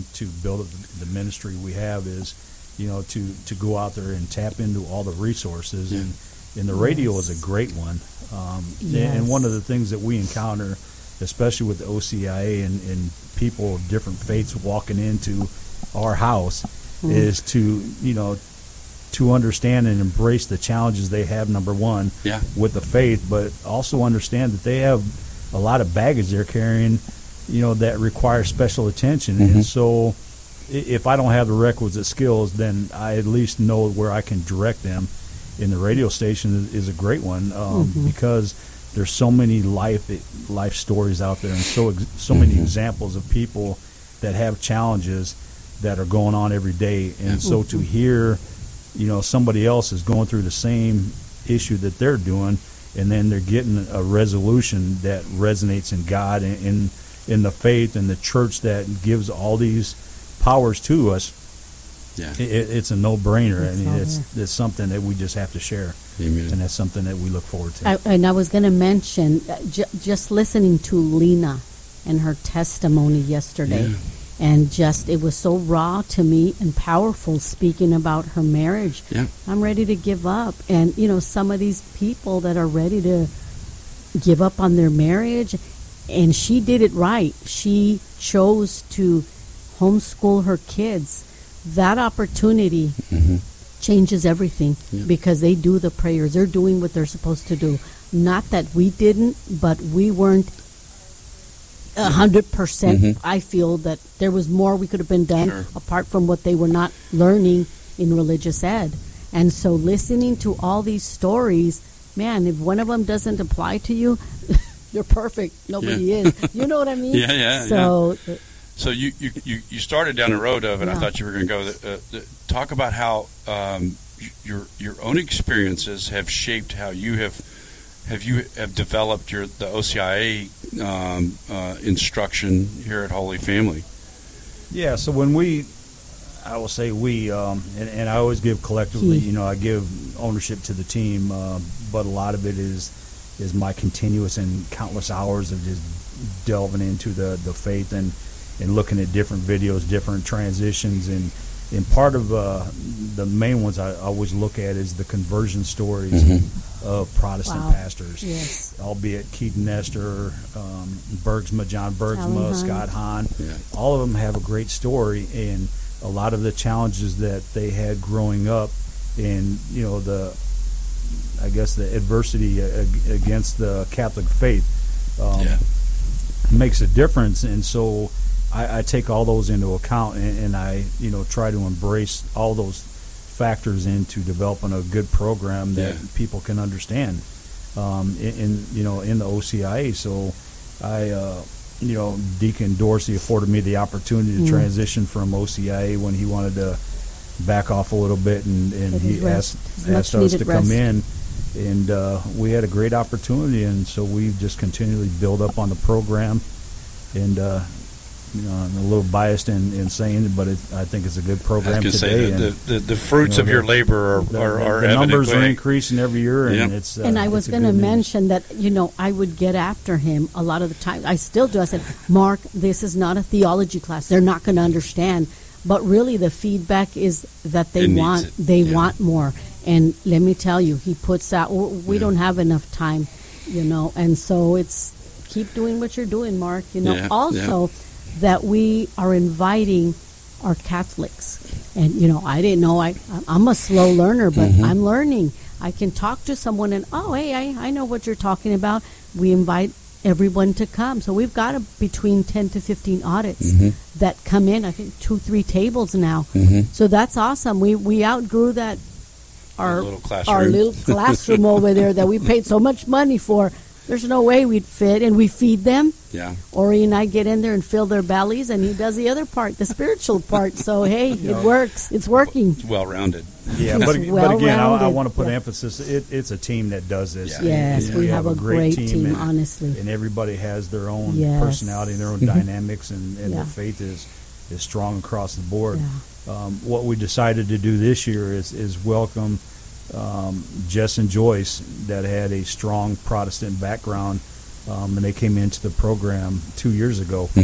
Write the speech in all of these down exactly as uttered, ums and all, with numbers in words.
um, to build the ministry we have is, you know, to, to go out there and tap into all the resources. Yeah. And, and the radio yes. is a great one. Um, yes. And one of the things that we encounter, especially with the O C I A and, and people of different faiths walking into our house, mm. is to, you know, to understand and embrace the challenges they have, number one, yeah. with the faith, but also understand that they have a lot of baggage they're carrying, you know, that requires special attention. Mm-hmm. And so if I don't have the requisite skills, then I at least know where I can direct them. And the radio station is a great one um, mm-hmm. because there's so many life life stories out there and so so many mm-hmm. examples of people that have challenges that are going on every day. And mm-hmm. so to hear, you know, somebody else is going through the same issue that they're doing, and then they're getting a resolution that resonates in God and in, in the faith and the church that gives all these powers to us. Yeah, it, it's a no-brainer. It's I mean, it's, it's something that we just have to share. Amen. And that's something that we look forward to. I, and I was going to mention, uh, j- just listening to Lena and her testimony yesterday, yeah. and just, it was so raw to me and powerful, speaking about her marriage. Yeah. I'm ready to give up. And, you know, some of these people that are ready to give up on their marriage, and she did it right. She chose to homeschool her kids. That opportunity mm-hmm. changes everything yeah. because they do the prayers. They're doing what they're supposed to do. Not that we didn't, but we weren't a hundred percent. I feel that there was more we could have been done sure. apart from what they were not learning in religious ed. And so listening to all these stories, man, if one of them doesn't apply to you, you're perfect. Nobody yeah. is. You know what I mean? Yeah, yeah. So. Yeah. So you, you, you started down the road of, and yeah. I thought you were going to go. Uh, uh, talk about how um, your your own experiences have shaped how you have have you have developed your the O C I A um, uh, instruction here at Holy Family. Yeah. So when we, I will say we, um, and, and I always give collectively. You know, I give ownership to the team, uh, but a lot of it is is my continuous and countless hours of just delving into the the faith and. and looking at different videos, different transitions, and and part of uh, the main ones I always look at is the conversion stories mm-hmm. of Protestant wow. pastors, yes. albeit Keaton Nestor, um, Bergsma, John Bergsma, Scott Hahn. Yeah. All of them have a great story, and a lot of the challenges that they had growing up, and you know the, I guess the adversity against the Catholic faith um, yeah. makes a difference, and so. I, I take all those into account, and, and I, you know, try to embrace all those factors into developing a good program that yeah. people can understand. Um, in, in you know, in the O C I A, so I, uh, you know, Deacon Dorsey afforded me the opportunity to mm. transition from O C I A when he wanted to back off a little bit, and, and he asked asked us to come in, and uh, we had a great opportunity, and so we've just continually built up on the program, and. Uh, You know, I'm a little biased in, in saying it, but it, I think it's a good program I can today. Say the, the, the fruits you know, of your labor are, the, are, are the evident. numbers are increasing every year, and yeah. it's. Uh, and I was going to mention that you know I would get after him a lot of the time. I still do. I said, Mark, this is not a theology class. They're not going to understand. But really, the feedback is that they it want they yeah. want more. And let me tell you, he puts out. We yeah. don't have enough time, you know, and so it's keep doing what you're doing, Mark. You know, yeah. also. Yeah. that we are inviting our Catholics. And, you know, I didn't know. I, I'm a slow learner, but mm-hmm. I'm learning. I can talk to someone and, oh, hey, I, I know what you're talking about. We invite everyone to come. So we've got a, between ten to fifteen audits mm-hmm. that come in, I think, two, three tables now. Mm-hmm. So that's awesome. We we outgrew that, our little classroom, our little classroom over there that we paid so much money for. There's no way we'd fit, and we feed them. Yeah. Ori and I get in there and fill their bellies, and he does the other part, the spiritual part. So, hey, you it know, works. It's working. It's well-rounded. Yeah, but, but again, I, I want to put yeah. emphasis. It, it's a team that does this. Yeah. Yes, and, we and have, have a great, great team, and, honestly. And everybody has their own yes. personality and their own dynamics, and, and yeah. their faith is, is strong across the board. Yeah. Um, what we decided to do this year is, is welcome um, Jess and Joyce that had a strong Protestant background. Um, and they came into the program two years ago, mm-hmm.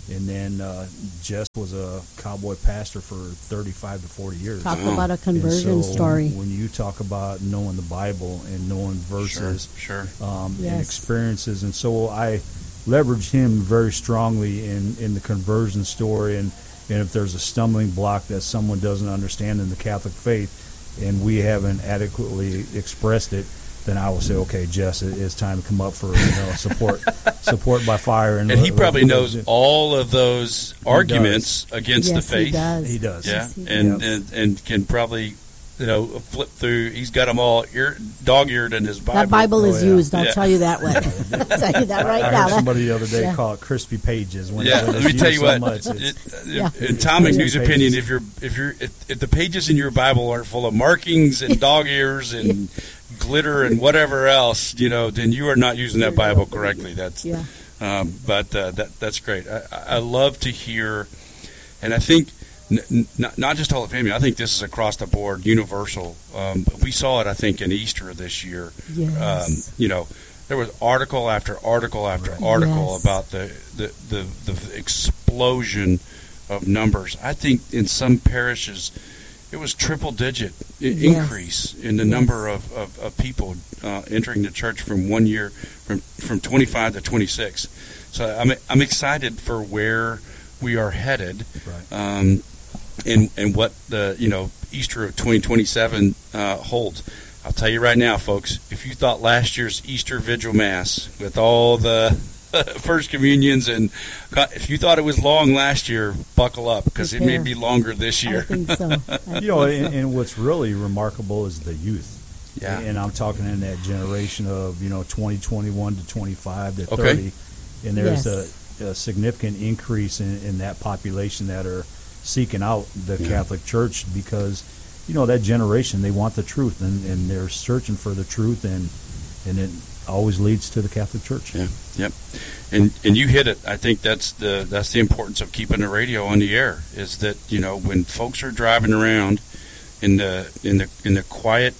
And then uh, Jess was a cowboy pastor for thirty-five to forty years. Talk wow. about a conversion so story. When you talk about knowing the Bible and knowing verses sure, sure. Um, yes. and experiences, and so I leverage him very strongly in, in the conversion story. And, and if there's a stumbling block that someone doesn't understand in the Catholic faith and we haven't adequately expressed it, then I will say, okay, Jess, it's time to come up for you know support, support by fire. And, and he probably knows it. all of those he arguments does. against yes, the faith. He does. He does. Yeah, yes, he and, does. and and can probably you know flip through. He's got them all ear, dog-eared in his Bible. That Bible is oh, yeah. used. I'll yeah. tell you that one. I'll tell you that right I now. heard somebody the other day yeah. call it crispy pages. When yeah, when let me tell you so what. Much, it, yeah. In Tom McNew's Yeah. opinion, if you're if you're if, if the pages in your Bible aren't full of markings and dog ears and glitter and whatever else, you know, then you are not using that Bible correctly. That's yeah. um, but uh, that that's great. I, I love to hear, and I think. N- not, not just Hall of Fame. I think this is across the board, universal. Um, we saw it, I think, in Easter this year. Yes. Um, you know, there was article after article after Right. article Yes. about the, the, the, the explosion of numbers. I think in some parishes, it was triple-digit I- Yes. increase in the Yes. number of, of, of people uh, entering the church from one year, from, from twenty-five to twenty-six. So I'm I'm excited for where we are headed. Right. Um, and and what the you know Easter of twenty twenty-seven uh, holds. I'll tell you right now, folks, if you thought last year's Easter Vigil Mass with all the First Communions and if you thought it was long last year, buckle up because it may be longer this year. I think so. I You know, think and, so. and what's really remarkable is the youth. Yeah. And I'm talking in that generation of, you know, twenty, twenty-one to twenty-five to Okay. thirty. And there's Yes. a, a significant increase in, in that population that are seeking out the Yeah. Catholic Church because, you know, that generation, they want the truth and, and they're searching for the truth, and and it always leads to the Catholic Church. Yeah, yep. And and you hit it. I think that's the that's the importance of keeping the radio on the air. Is that you know when folks are driving around in the in the in the quiet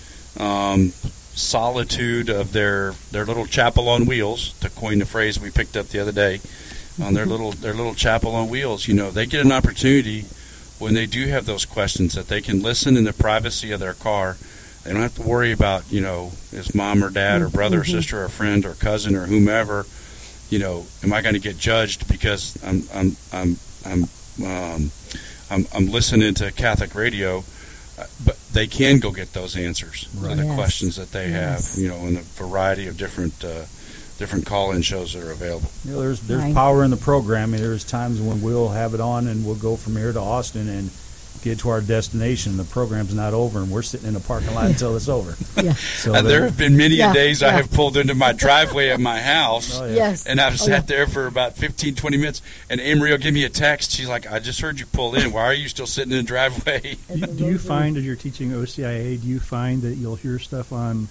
um, solitude of their their little chapel on wheels, to coin the phrase we picked up the other day, on their little their little chapel on wheels. You know, they get an opportunity when they do have those questions that they can listen in the privacy of their car. They don't have to worry about, you know, is mom or dad or brother or sister or friend or cousin or whomever, you know, am I going to get judged because I'm I'm I'm I'm um, I'm, I'm listening to Catholic radio? Uh, but they can go get those answers Right. to the Yes. questions that they Yes. have, you know, in a variety of different uh, different call-in shows that are available. You know, there's there's Right. power in the programming. There's times when we'll have it on and we'll go from here to Austin and get to our destination. The program's not over, and we're sitting in the parking lot until it's over. Yeah. So And there have been many Yeah, days I yeah. have pulled into my driveway at my house, Oh, yeah. Yes. and I've Oh, sat yeah. there for about fifteen, twenty minutes, and Amory will give me a text. She's like, I just heard you pull in. Why are you still sitting in the driveway? Do you, do you find, as you're teaching O C I A, do you find that you'll hear stuff on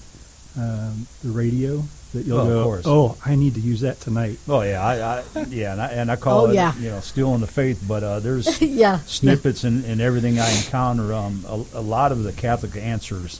um, the radio that you'll Oh, of go, course. oh, I need to use that tonight? Oh yeah, I, I yeah, and I, and I call Oh, it yeah. you know stealing the faith, but uh, there's yeah. snippets and, and everything I encounter. Um, a, a lot of the Catholic answers,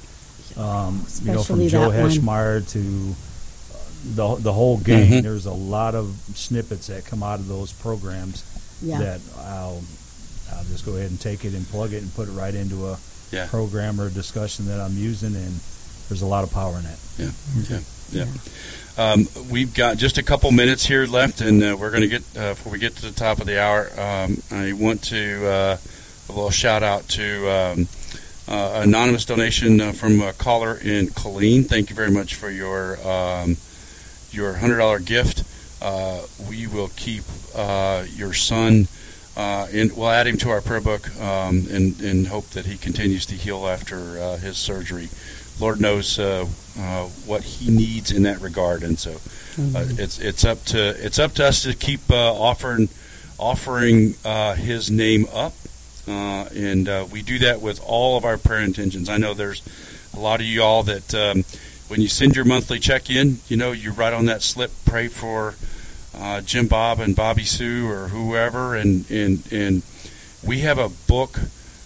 um, you know, from Especially Joe that one. Heschmeyer to uh, the the whole gang. Mhm. There's a lot of snippets that come out of those programs Yeah. that I'll I'll just go ahead and take it and plug it and put it right into a Yeah. program or discussion that I'm using, and there's a lot of power in that. Yeah, yeah, yeah. Um, we've got just a couple minutes here left, and uh, we're going to get uh, before we get to the top of the hour. Um, I want to uh, a little shout out to um, uh, anonymous donation uh, from a caller in Colleen. Thank you very much for your um, your hundred dollar gift. Uh, we will keep uh, your son. Uh, and we'll add him to our prayer book, um, and, and hope that he continues to heal after uh, his surgery. Lord knows uh, uh, what he needs in that regard, and so uh, it's it's up to it's up to us to keep uh, offering offering uh, his name up, uh, and uh, we do that with all of our prayer intentions. I know there's a lot of you all that um, when you send your monthly check in, you know, you write on that slip, pray for uh, Jim Bob and Bobby Sue or whoever, and and and we have a book.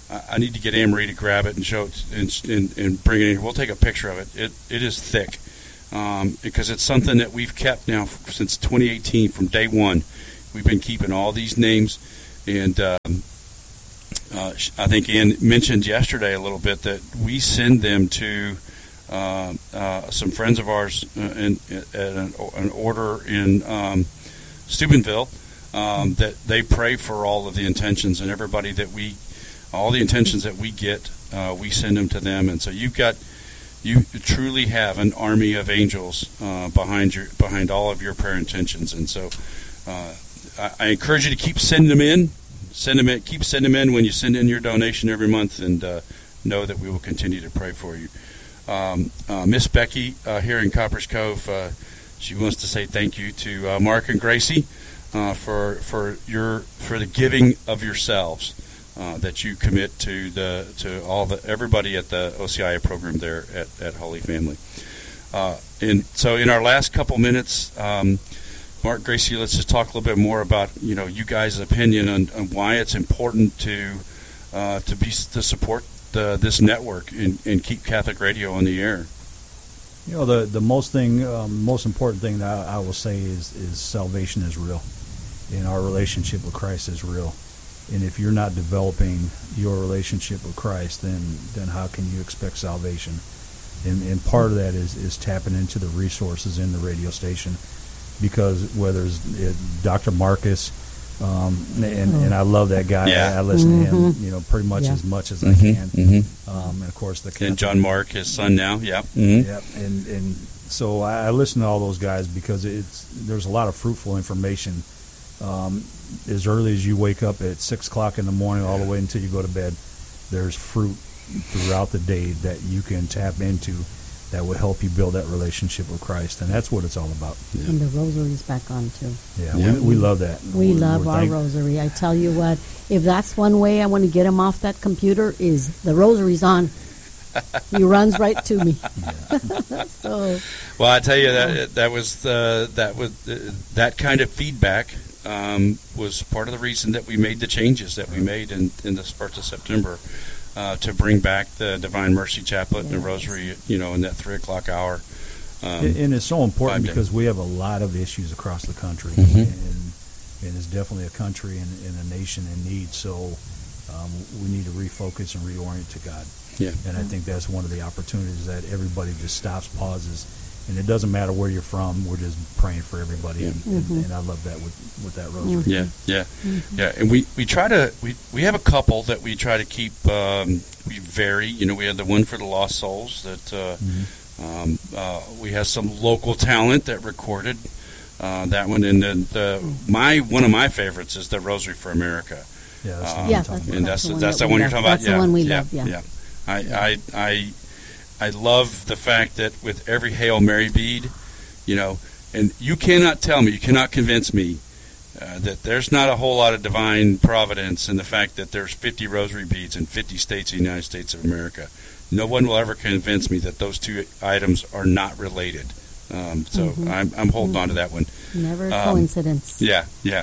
I need to get Anne-Marie to grab it and show it and, and, and bring it in. We'll take a picture of it. It it is thick um, because it's something that we've kept now since twenty eighteen from day one. we've been keeping all these names, and um, uh, I think Ann mentioned yesterday a little bit that we send them to uh, uh, some friends of ours uh, in, in, in an, an order in um, Steubenville um, that they pray for all of the intentions, and everybody that we, all the intentions that we get, uh, we send them to them. And so you've got, you truly have an army of angels uh, behind your, behind all of your prayer intentions. And so uh, I, I encourage you to keep sending them in. Send them in. Keep sending them in when you send in your donation every month, and uh, know that we will continue to pray for you. Um, uh, Miss Becky uh, here in Copper's Cove, uh, she wants to say thank you to uh, Mark and Gracie uh, for for your for the giving of yourselves uh, that you commit to the to all the everybody at the O C I A program there at, at Holy Family. Uh, and so, in our last couple minutes, um, Mark, Gracie, let's just talk a little bit more about you know you guys' opinion on, on why it's important to uh, to be to support the, this network and, and keep Catholic Radio on the air. You know, the the most thing, um, most important thing that I, I will say is is salvation is real, and our relationship with Christ is real. And if you're not developing your relationship with Christ, then then how can you expect salvation? And, and part of that is, is tapping into the resources in the radio station, because whether it's it, Doctor Marcus, um, and, and I love that guy. Yeah. I, I listen Mm-hmm. to him, you know, pretty much Yeah. as much as Mm-hmm. I can. Mm-hmm. Um, and of course, the And John Mark, his son now, yeah. Mm-hmm. Yep, and and so I, I listen to all those guys because it's there's a lot of fruitful information. Um, as early as you wake up at six o'clock in the morning, all the way until you go to bed, there's fruit throughout the day that you can tap into that will help you build that relationship with Christ, and that's what it's all about. Yeah. And the rosary's back on too. Yeah, Yeah. We, we love that. We We're- love we're our thank- rosary. I tell you what, if that's one way I want to get him off that computer, is the rosary's on. He runs right to me. So Well, I tell you that that was the that was uh, that kind of feedback um, was part of the reason that we made the changes that we made in in the first of September uh, to bring back the Divine Mercy Chaplet and the Yes. Rosary, you know, in that three o'clock hour. Um, And, and it's so important five because we have a lot of issues across the country, Mhm. and, and it's definitely a country and, and a nation in need. So um, we need to refocus and reorient to God. Yeah. And I think that's one of the opportunities that everybody just stops, pauses, and it doesn't matter where you're from. We're just praying for everybody, Yeah. and, Mhm. and, and I love that with, with that rosary. Yeah, yeah, yeah. And we, we try to we, we have a couple that we try to keep. Um, we vary. You know, we have the one for the lost souls that uh, Mhm. um, uh, we have some local talent that recorded uh, that one. And then the my one of my favorites is the Rosary for America. Yeah, that's Um, what yeah, I'm talking that's, about. and that's that's the one, that's that the we one you're love. talking about. That's yeah, the one we yeah, love. Yeah. yeah. I, I I I love the fact that with every Hail Mary bead, you know, and you cannot tell me, you cannot convince me uh, that there's not a whole lot of divine providence in the fact that there's fifty rosary beads in fifty states of the United States of America. No one will ever convince me that those two items are not related. Um, so Mhm. I'm, I'm holding on to that one. Never a Um, coincidence. Yeah, yeah.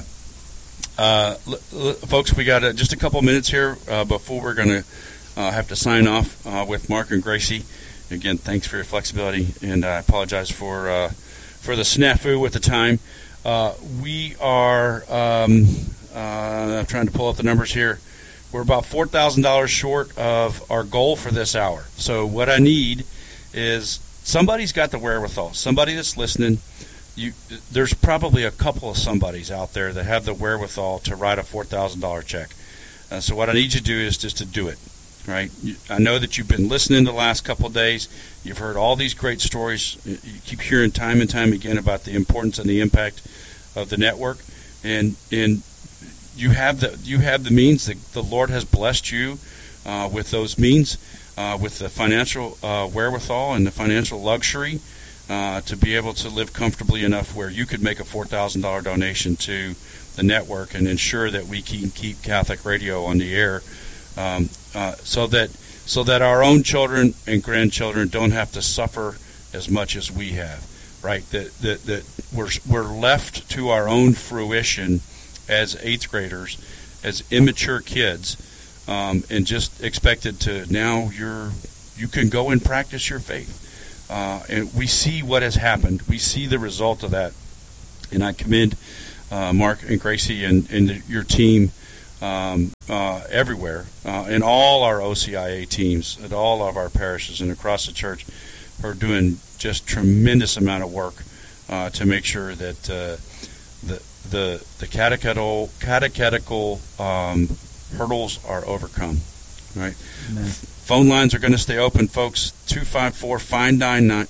Uh, l- l- folks, we got uh, just a couple minutes here uh, before we're going to uh, have to sign off uh, with Mark and Gracie. Again, thanks for your flexibility, and I apologize for uh, for the snafu with the time. Uh, we are um, uh, I'm trying to pull up the numbers here. We're about four thousand dollars short of our goal for this hour. So what I need is somebody's got the wherewithal, somebody that's listening. You, there's probably a couple of somebodies out there that have the wherewithal to write a four thousand dollars check. Uh, so what I need you to do is just to do it, right? You, I know that you've been listening the last couple of days. You've heard all these great stories. You you keep hearing time and time again about the importance and the impact of the network, and and you have the you have the means. That the Lord has blessed you uh, with those means, uh, with the financial uh, wherewithal and the financial luxury. Uh, to be able to live comfortably enough where you could make a four thousand dollars donation to the network and ensure that we can keep Catholic Radio on the air, um, uh, so that so that our own children and grandchildren don't have to suffer as much as we have, right? That that, that we're we're left to our own fruition as eighth graders, as immature kids, um, and just expected to now you're you can go and practice your faith. Uh, and we see what has happened. We see the result of that. And I commend uh, Mark and Gracie and, and your team um, uh, everywhere, uh, and all our O C I A teams at all of our parishes and across the church are doing just tremendous amount of work uh, to make sure that uh, the the the catechetical catechetical um, hurdles are overcome. Right. Amen. Phone lines are going to stay open, folks. two five four, five nine nine,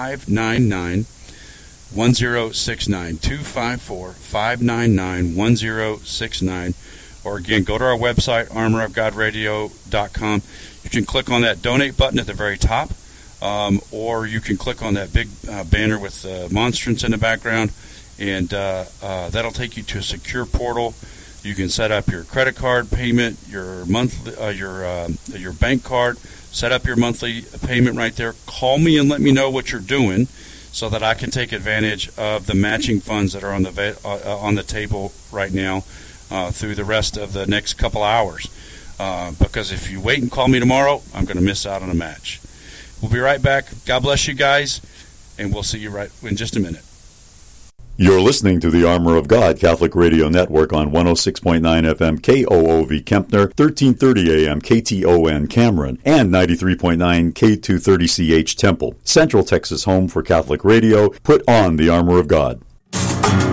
one zero six nine. two five four, five nine nine, one zero six nine. Or again, go to our website, armor of god radio dot com. You can click on that donate button at the very top, um, or you can click on that big uh, banner with uh, monstrance in the background, and uh, uh, that'll take you to a secure portal. You can set up your credit card payment, your monthly, uh, your uh, your bank card. Set up your monthly payment right there. Call me and let me know what you're doing, so that I can take advantage of the matching funds that are on the va- uh, on the table right now uh, through the rest of the next couple hours. Uh, because if you wait and call me tomorrow, I'm going to miss out on a match. We'll be right back. God bless you guys, and we'll see you right in just a minute. You're listening to the Armor of God Catholic Radio Network on one oh six point nine F M K O O V Kempner, thirteen thirty A M K T O N Cameron, and ninety-three point nine K two thirty C H Temple. Central Texas home for Catholic radio. Put on the Armor of God.